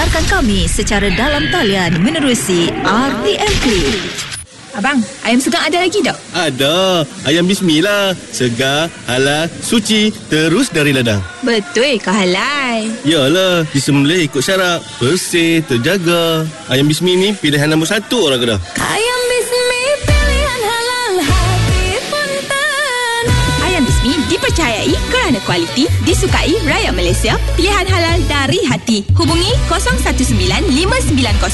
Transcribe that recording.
Dengarkan kami secara dalam talian menerusi RTM Click. Abang, ayam segang ada lagi tak? Ada. Ayam bismillah. Segar, halal, suci, terus dari ladang. Betul ke halal? Yalah, disembelih ikut syarat. Bersih, terjaga. Ayam bismi ni pilihan nombor 1 orang Kedah. Ayam bismi pilihan halal, hati pun tenang. Ayam bismi dipercayai kerana kualiti, disukai rakyat Malaysia, pilihan halal dari hati. Hubungi 019 590